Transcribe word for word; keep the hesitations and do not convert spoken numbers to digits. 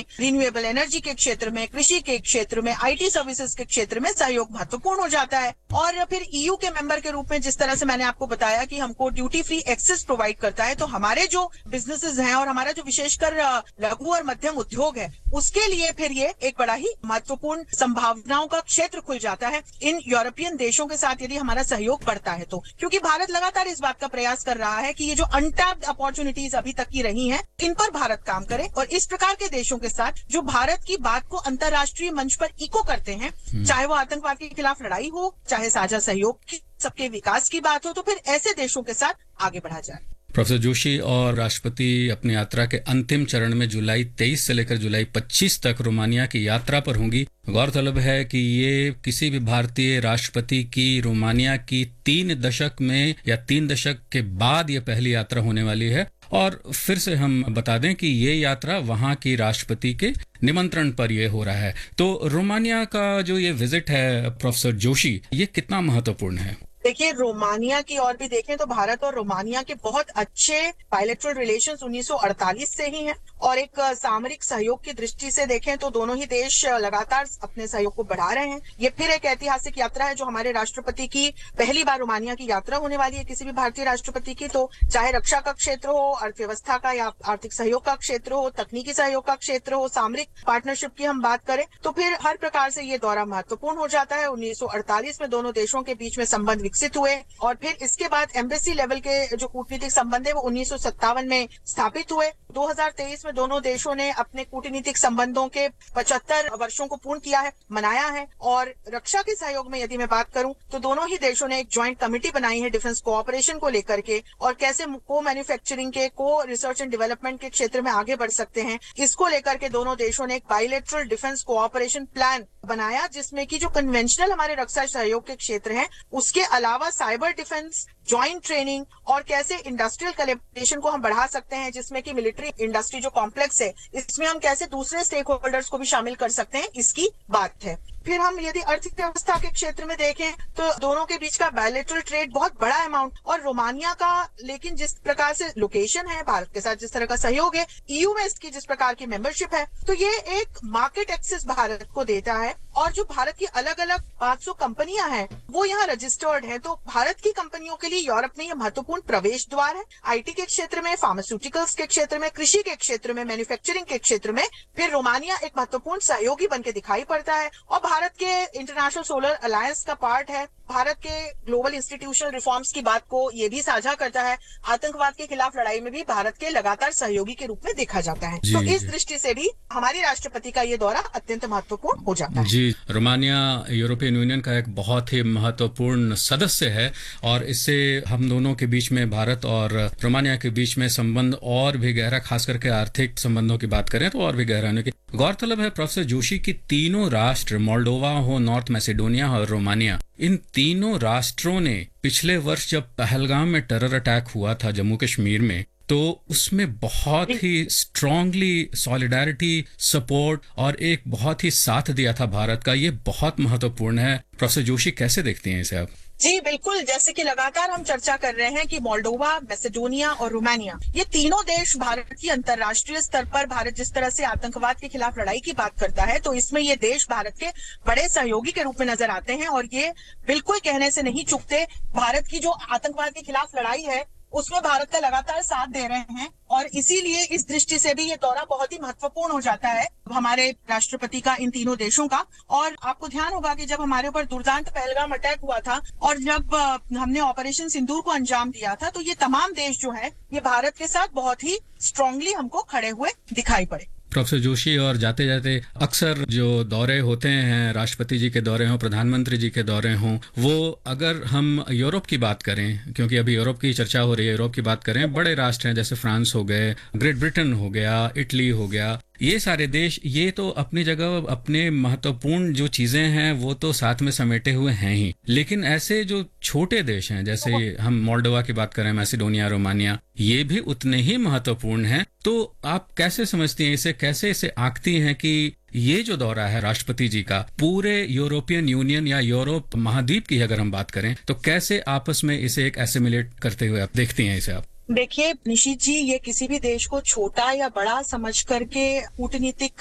में, renewable energy के क्षेत्र में, कृषि के क्षेत्र में, आईटी सर्विसेज के क्षेत्र में सहयोग महत्वपूर्ण हो जाता है। और फिर ईयू के मेंबर के रूप में जिस तरह से मैंने आपको बताया कि हमको ड्यूटी फ्री एक्सेस प्रोवाइड करता है, तो हमारे जो बिजनेसेस हैं और हमारा जो विशेषकर लघु और मध्यम उद्योग है, उसके लिए फिर ये एक बड़ा ही महत्वपूर्ण संभावनाओं का क्षेत्र खुल जाता है इन यूरोपियन देशों के साथ यदि हमारा सहयोग बढ़ता है तो। क्योंकि भारत लगातार इस बात का प्रयास कर रहा है कि ये जो अनटैप्ड अपॉर्चुनिटीज अभी तक की रही हैं, इन पर भारत काम करे और इस प्रकार के देशों के साथ जो भारत की बात को अंतर्राष्ट्रीय मंच पर इको करते हैं, चाहे वो आतंकवाद के खिलाफ लड़ाई हो, चाहे साझा सहयोग की, सबके विकास की बात हो, तो फिर ऐसे देशों के साथ आगे बढ़ा जाए। प्रोफेसर जोशी और राष्ट्रपति अपनी यात्रा के अंतिम चरण में जुलाई तेईस से लेकर जुलाई पच्चीस तक रोमानिया की यात्रा पर होंगी। गौरतलब है कि ये किसी भी भारतीय राष्ट्रपति की रोमानिया की तीन दशक में या तीन दशक के बाद ये पहली यात्रा होने वाली है। और फिर से हम बता दें कि ये यात्रा वहां की राष्ट्रपति के निमंत्रण पर ये हो रहा है। तो रोमानिया का जो ये विजिट है प्रोफेसर जोशी, ये कितना महत्वपूर्ण है? देखिए, रोमानिया की और भी देखें तो भारत और रोमानिया के बहुत अच्छे बायलैटरल रिलेशंस उन्नीस सौ अड़तालीस से ही हैं और एक सामरिक सहयोग की दृष्टि से देखें तो दोनों ही देश लगातार अपने सहयोग को बढ़ा रहे हैं। ये फिर एक ऐतिहासिक यात्रा है जो हमारे राष्ट्रपति की पहली बार रोमानिया की यात्रा होने वाली है किसी भी भारतीय राष्ट्रपति की। तो चाहे रक्षा का क्षेत्र हो, अर्थव्यवस्था का या आर्थिक सहयोग का क्षेत्र हो, तकनीकी सहयोग का क्षेत्र हो, सामरिक पार्टनरशिप की हम बात करें, तो फिर हर प्रकार से ये दौरा महत्वपूर्ण हो जाता है। उन्नीस सौ अड़तालीस में दोनों देशों के बीच में संबंध विकसित हुए और फिर इसके बाद एम्बेसी लेवल के जो कूटनीतिक संबंध है वो उन्नीस सौ सत्तावन में स्थापित हुए। दो हज़ार तेईस में दोनों देशों ने अपने कूटनीतिक संबंधों के पचहत्तर वर्षों को पूर्ण किया है, मनाया है। और रक्षा के सहयोग में यदि मैं बात करूं तो दोनों ही देशों ने एक ज्वाइंट कमेटी बनाई है डिफेंस कोऑपरेशन को लेकर के और कैसे को मैन्युफैक्चरिंग के, को रिसर्च एंड डेवलपमेंट के क्षेत्र में आगे बढ़ सकते हैं, इसको लेकर के दोनों देशों ने एक बायलैटरल डिफेंस कोऑपरेशन प्लान बनाया जिसमें कि जो कन्वेंशनल हमारे रक्षा सहयोग के क्षेत्र हैं उसके अलावा साइबर डिफेंस, ज्वाइंट ट्रेनिंग और कैसे इंडस्ट्रियल कोलैबोरेशन को हम बढ़ा सकते हैं, जिसमें कि मिलिट्री इंडस्ट्री जो कॉम्प्लेक्स है इसमें हम कैसे दूसरे स्टेक होल्डर्स को भी शामिल कर सकते हैं, इसकी बात है। फिर हम यदि अर्थव्यवस्था के क्षेत्र में देखें तो दोनों के बीच का बायलैटरल ट्रेड बहुत बड़ा अमाउंट और रोमानिया का, लेकिन जिस प्रकार से लोकेशन है, भारत के साथ जिस तरह का सहयोग है, ईयू में इसकी जिस प्रकार की मेंबरशिप है, तो ये एक मार्केट एक्सेस भारत को देता है। और जो भारत की अलग अलग पाँच सौ कंपनियां हैं वो यहाँ रजिस्टर्ड है, तो भारत की कंपनियों के लिए यूरोप में ये महत्वपूर्ण प्रवेश द्वार है। आईटी के क्षेत्र में, फार्मास्यूटिकल्स के क्षेत्र में, कृषि के क्षेत्र में, मैन्युफैक्चरिंग के क्षेत्र में फिर रोमानिया एक महत्वपूर्ण सहयोगी बन के दिखाई पड़ता है और भारत के इंटरनेशनल सोलर अलायंस का पार्ट है। भारत के ग्लोबल इंस्टीट्यूशनल रिफॉर्म्स की बात को ये भी साझा करता है। आतंकवाद के खिलाफ लड़ाई में भी भारत के लगातार सहयोगी के रूप में देखा जाता है। तो इस दृष्टि से भी हमारी राष्ट्रपति का ये दौरा अत्यंत महत्वपूर्ण हो जाता है। जी, रोमानिया यूरोपियन यूनियन का एक बहुत ही महत्वपूर्ण सदस्य है और इससे हम दोनों के बीच में, भारत और रोमानिया के बीच में संबंध और भी गहरा, खास करके आर्थिक संबंधों की बात करें तो और भी गहरा होने की। गौरतलब है प्रोफेसर जोशी की तीनों राष्ट्र, मोल्डोवा हो, नॉर्थ मैसेडोनिया और रोमानिया, इन तीनों राष्ट्रों ने पिछले वर्ष जब पहलगाम में टेरर अटैक हुआ था जम्मू कश्मीर में, तो उसमें बहुत ही स्ट्रांगली सॉलिडारिटी, सपोर्ट और एक बहुत ही साथ दिया था भारत का। ये बहुत महत्वपूर्ण है। प्रोफेसर जोशी कैसे देखती हैं इसे आप? जी बिल्कुल, जैसे कि लगातार हम चर्चा कर रहे हैं कि मोल्डोवा, मैसेडोनिया और रोमानिया, ये तीनों देश भारत की अंतर्राष्ट्रीय स्तर पर, भारत जिस तरह से आतंकवाद के खिलाफ लड़ाई की बात करता है तो इसमें ये देश भारत के बड़े सहयोगी के रूप में नजर आते हैं और ये बिल्कुल कहने से नहीं चूकते। भारत की जो आतंकवाद के खिलाफ लड़ाई है उसमें भारत का लगातार साथ दे रहे हैं और इसीलिए इस दृष्टि से भी ये दौरा बहुत ही महत्वपूर्ण हो जाता है हमारे राष्ट्रपति का इन तीनों देशों का। और आपको ध्यान होगा कि जब हमारे ऊपर दुर्दांत पहलगाम अटैक हुआ था और जब हमने ऑपरेशन सिंदूर को अंजाम दिया था, तो ये तमाम देश जो है ये भारत के साथ बहुत ही स्ट्रांगली हमको खड़े हुए दिखाई पड़े। प्रोफेसर जोशी, और जाते जाते अक्सर जो दौरे होते हैं, राष्ट्रपति जी के दौरे हों, प्रधानमंत्री जी के दौरे हों, वो अगर हम यूरोप की बात करें, क्योंकि अभी यूरोप की चर्चा हो रही है, यूरोप की बात करें, बड़े राष्ट्र हैं जैसे फ्रांस हो गए, ग्रेट ब्रिटेन हो गया, इटली हो गया, ये सारे देश, ये तो अपनी जगह अपने महत्वपूर्ण जो चीजें हैं वो तो साथ में समेटे हुए हैं ही, लेकिन ऐसे जो छोटे देश हैं जैसे हम मोल्डोवा की बात करें, मैसेडोनिया, रोमानिया, ये भी उतने ही महत्वपूर्ण हैं। तो आप कैसे समझती हैं इसे, कैसे इसे आंकती हैं कि ये जो दौरा है राष्ट्रपति जी का पूरे यूरोपियन यूनियन या यूरोप महाद्वीप की अगर हम बात करें तो कैसे आपस में इसे एक एसिमिलेट करते हुए आप देखती हैं इसे आप? देखिए निशित जी, ये किसी भी देश को छोटा या बड़ा समझ करके कूटनीतिक